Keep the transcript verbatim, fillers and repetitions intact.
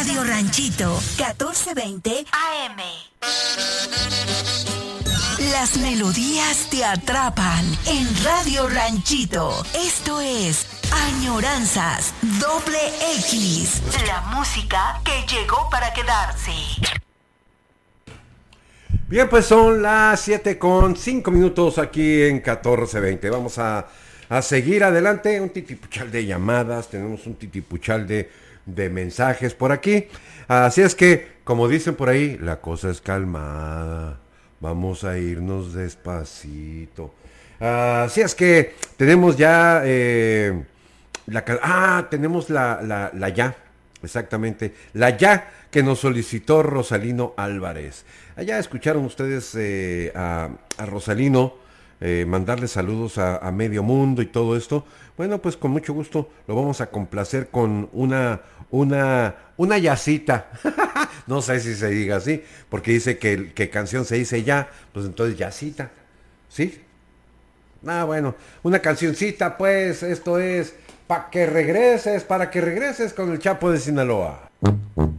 Radio Ranchito, catorce veinte A M. Las melodías te atrapan en Radio Ranchito. Esto es Añoranzas Doble X. La música que llegó para quedarse. Bien, pues son las siete con cinco minutos aquí en catorce veinte. Vamos a, a seguir adelante. Un titipuchal de llamadas, tenemos un titipuchal de, de mensajes por aquí. Así es que, como dicen por ahí, la cosa es calmada. Vamos a irnos despacito. Así es que tenemos ya... Eh, la, ah, tenemos la, la, la ya. Exactamente. La ya que nos solicitó Rosalino Álvarez. Allá escucharon ustedes eh, a, a Rosalino eh, mandarle saludos a, a medio mundo y todo esto. Bueno, pues con mucho gusto lo vamos a complacer con una, una, una yacita. No sé si se diga así, porque dice que, que canción se dice ya, pues entonces yacita. ¿Sí? Ah, bueno, una cancioncita, pues, esto es para que regreses, para que regreses con el Chapo de Sinaloa.